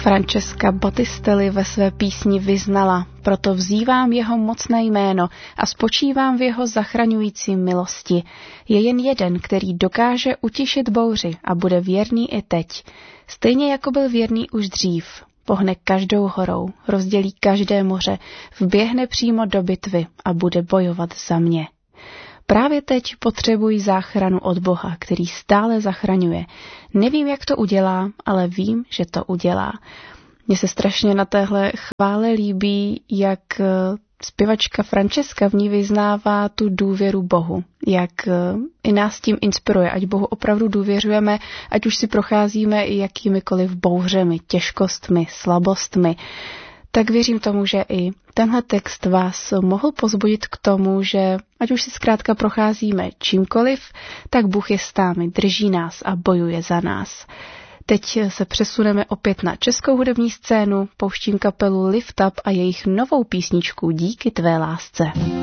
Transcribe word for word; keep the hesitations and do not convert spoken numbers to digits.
Francesca Battistelli ve své písni vyznala: proto vzývám jeho mocné jméno a spočívám v jeho zachraňující milosti. Je jen jeden, který dokáže utišit bouři a bude věrný i teď. Stejně jako byl věrný už dřív. Pohne každou horou, rozdělí každé moře, vběhne přímo do bitvy a bude bojovat za mě. Právě teď potřebuji záchranu od Boha, který stále zachraňuje. Nevím, jak to udělá, ale vím, že to udělá. Mně se strašně na téhle chvále líbí, jak zpěvačka Francesca v ní vyznává tu důvěru Bohu, jak i nás tím inspiruje, ať Bohu opravdu důvěřujeme, ať už si procházíme i jakýmikoliv bouřemi, těžkostmi, slabostmi. Tak věřím tomu, že i tenhle text vás mohl pozbudit k tomu, že ať už si zkrátka procházíme čímkoliv, tak Bůh je s námi, drží nás a bojuje za nás. Teď se přesuneme opět na českou hudební scénu, pouštím kapelu Lift Up a jejich novou písničku Díky tvé lásce.